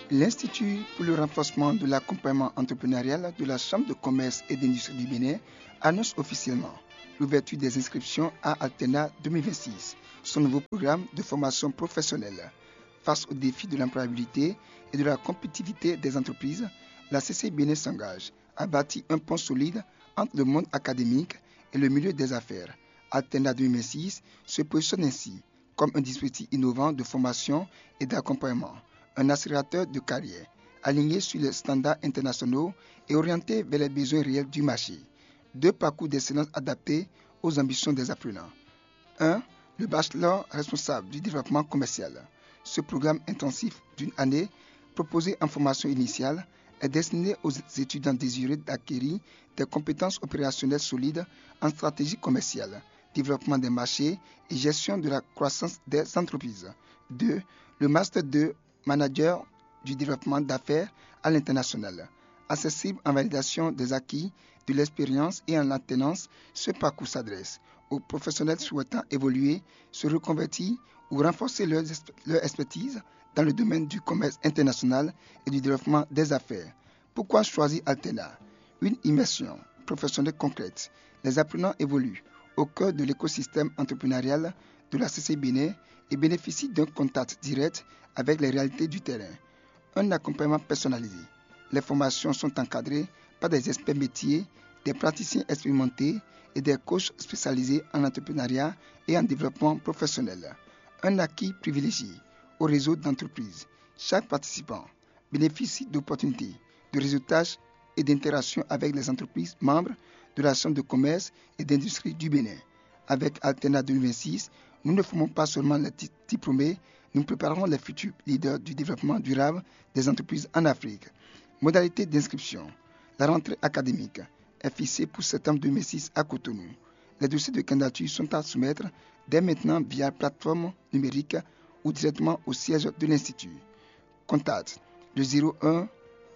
L'Institut pour le renforcement de l'accompagnement entrepreneurial de la Chambre de commerce et d'industrie du Bénin annonce officiellement l'ouverture des inscriptions à Altena 2026, son nouveau programme de formation professionnelle. Face aux défis de l'employabilité et de la compétitivité des entreprises, la CCI Bénin s'engage à bâtir un pont solide entre le monde académique et le milieu des affaires. Altena 2026 se positionne ainsi comme un dispositif innovant de formation et d'accompagnement, un accélérateur de carrière, aligné sur les standards internationaux et orienté vers les besoins réels du marché. Deux parcours d'excellence adaptés aux ambitions des apprenants. 1. Le bachelor responsable du développement commercial. Ce programme intensif d'une année, proposé en formation initiale, est destiné aux étudiants désireux d'acquérir des compétences opérationnelles solides en stratégie commerciale, développement des marchés et gestion de la croissance des entreprises. 2. Le Master 2 Manager du développement d'affaires à l'international. Accessible en validation des acquis, de l'expérience et en alternance, ce parcours s'adresse aux professionnels souhaitant évoluer, se reconvertir ou renforcer leur expertise dans le domaine du commerce international et du développement des affaires. Pourquoi choisir Altena? Une immersion professionnelle concrète. Les apprenants évoluent au cœur de l'écosystème entrepreneurial de la CCI Bénin et bénéficient d'un contact direct avec les réalités du terrain. Un accompagnement personnalisé. Les formations sont encadrées par des experts métiers, des praticiens expérimentés et des coachs spécialisés en entrepreneuriat et en développement professionnel. Un acquis privilégié au réseau d'entreprises. Chaque participant bénéficie d'opportunités, de réseautage et d'interaction avec les entreprises membres de la Chambre de commerce et d'industrie du Bénin. Avec Altena 2026, nous ne formons pas seulement les diplômés, nous préparons les futurs leaders du développement durable des entreprises en Afrique. Modalité d'inscription. La rentrée académique est fixée pour septembre 2006 à Cotonou. Les dossiers de candidature sont à soumettre dès maintenant via plateforme numérique ou directement au siège de l'Institut. Contact le 01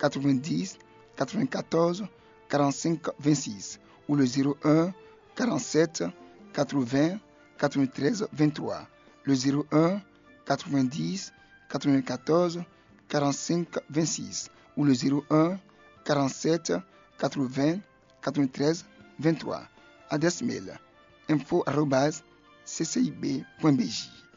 90 94 45 26 ou le 01 47 80 93 23, le 01 90 94 45 26 ou le 01 47 80 93 23. Adresse mail info@ccib.bj